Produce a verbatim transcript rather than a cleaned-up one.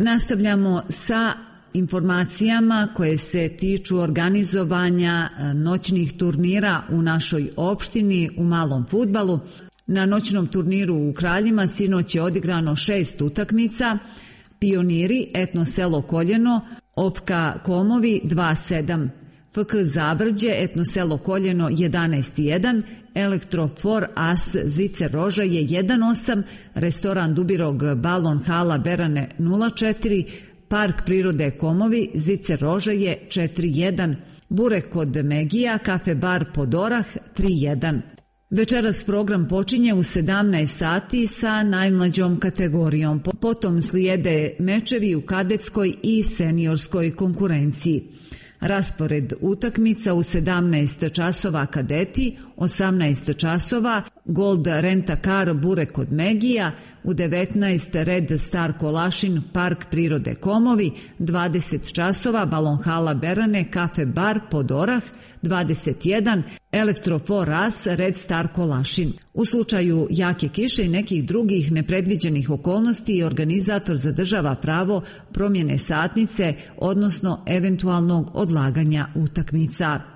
Nastavljamo sa informacijama koje se tiču organizovanja noćnih turnira u našoj opštini u malom fudbalu. Na noćnom turniru u Kraljima sinoć je odigrano šest utakmica. Pioniri, Etno selo Koljeno, Ofka Komovi dva sedam, F K Zavrđe, Etno selo Koljeno jedanaest jedan, Elektrofor As Zicer Roža je jedan osam, Restoran Dubirog Balon Hala Berane nula četiri, Park prirode Komovi Zicer Roža je četiri jedan, Burek kod Megija, Kafe bar Podorah tri jedan. Večeras program počinje u sedamnaest sati sa najmlađom kategorijom. Potom slijede mečevi u kadetskoj i seniorskoj konkurenciji. Raspored utakmica: u sedamnaest časova kadeti, osamnaest časova Gold Renta Car Burek kod Megija, u devetnaest Red Star Kolašin Park prirode Komovi, dvadeset časova Balon Hala Berane Kafe bar Podorah, dvadeset jedan Elektrofor As Red Star Kolašin. U slučaju jake kiše i nekih drugih nepredviđenih okolnosti organizator zadržava pravo promjene satnice, odnosno eventualnog odlaganja utakmica.